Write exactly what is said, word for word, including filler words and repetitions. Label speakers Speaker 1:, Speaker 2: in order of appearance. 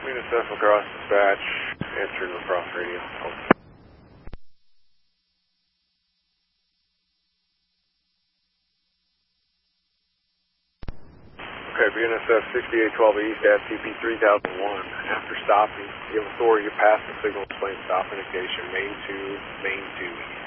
Speaker 1: Unicef across dispatch, answering across radio. Over. Okay, B N S F sixty-eight twelve East at T P three thousand one. After stopping, you have authority to pass the signal display stop indication, main two, main two East.